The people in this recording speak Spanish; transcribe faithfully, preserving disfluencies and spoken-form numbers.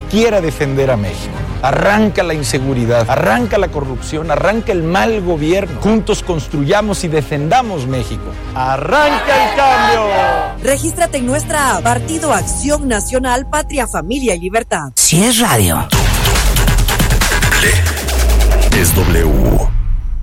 quiera defender a México. Arranca la inseguridad, arranca la corrupción, arranca el mal gobierno. Juntos construyamos y defendamos México. ¡Arranca el cambio! Regístrate en nuestra app Partido Acción Nacional, Patria, Familia y Libertad. Si es radio. Es W.